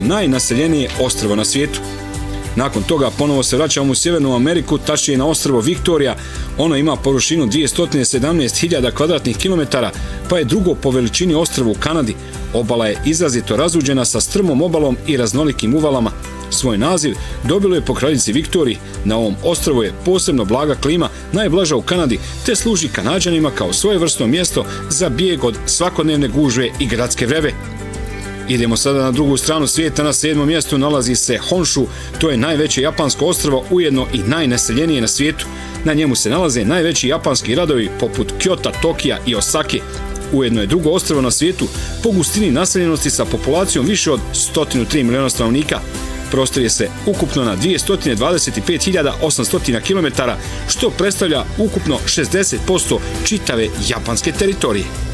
najnaseljenije ostrvo na svijetu. Nakon toga ponovo se vraćamo u Sjevernu Ameriku, tačnije na ostrvo Viktorija. Ono ima površinu 217.000 kvadratnih kilometara, pa je drugo po veličini ostrvo u Kanadi. Obala je izrazito razuđena sa strmom obalom i raznolikim uvalama. Svoj naziv dobilo je po kraljici Viktoriji. Na ovom ostrvu je posebno blaga klima, najblaža u Kanadi, te služi Kanađanima kao svojevrsno mjesto za bijeg od svakodnevne gužve i gradske vrebe. Idemo sada na drugu stranu svijeta. Na 7. mjestu nalazi se Honshu, to je najveće japansko ostrvo, ujedno i najnaseljenije na svijetu. Na njemu se nalaze najveći japanski gradovi poput Kjota, Tokija i Osake. Ujedno je drugo ostrvo na svijetu po gustini naseljenosti sa populacijom više od 103 miliona stanovnika. Prostorije se ukupno na 225.800 km, što predstavlja ukupno 60% čitave japanske teritorije.